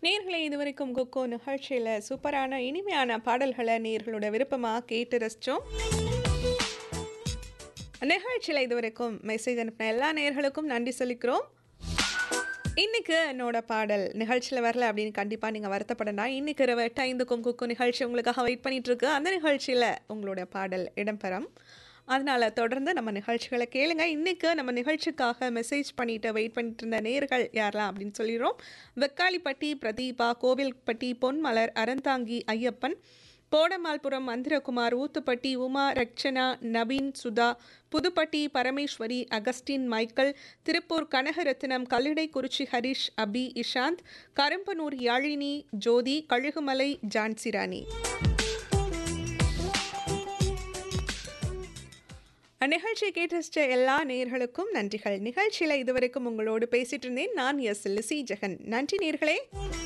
நேயர்களே இதுவரைக்கும் கொக்கோ நிகழ்ச்சியில சூப்பரான இனிமையான பாடல்களை நேயர்களோட விருப்பமா கேட்டு ரசிச்சோம். நிகழ்ச்சியில இதுவரைக்கும் மெசேஜ் அனுப்பின எல்லா நேயர்களுக்கும் நன்றி சொல்லிக்கிறோம். இன்னைக்கு என்னோட பாடல் நிகழ்ச்சியில வரல அப்படின்னு கண்டிப்பா நீங்க வருத்தப்படனா. இன்னைக்கு இரவு 8:05க்கும் குக்கு நிகழ்ச்சி உங்களுக்காக வெயிட் பண்ணிட்டு இருக்கு. அந்த நிகழ்ச்சியில உங்களோட பாடல் இடம்பெறும். அதனால தொடர்ந்து நம்ம நிகழ்ச்சிகளை கேளுங்க. இன்னைக்கு நம்ம நிகழ்ச்சிக்காக மெசேஜ் பண்ணிட்டு வெயிட் பண்ணிட்டு இருந்த நேயர்கள் யாரெல்லாம் அப்படின்னு சொல்லிடுறோம். வெக்காளிப்பட்டி பிரதீபா, கோவில்பட்டி பொன்மலர், அறந்தாங்கி ஐயப்பன், போடமால்புரம் மந்திரகுமார், ஊத்துப்பட்டி உமா, ரக்ஷனா, நவீன், சுதா, புதுப்பட்டி பரமேஸ்வரி, அகஸ்டின் மைக்கேல், திருப்பூர் கனகரத்தினம், கல்லிடைக்குறிச்சி ஹரிஷ், அபி, இஷாந்த், கரும்பனூர் யாழினி, ஜோதி, கழுகுமலை ஜான்சிராணி. நிகழ்ச்சியை கேட்டு ரசித்த எல்லா நேயர்களுக்கும் நன்றிகள். நிகழ்ச்சியில் இதுவரைக்கும் உங்களோடு பேசிட்டு இருந்தேன் நான் எஸ் லிசி ஜெகன். நன்றி நேயர்களே.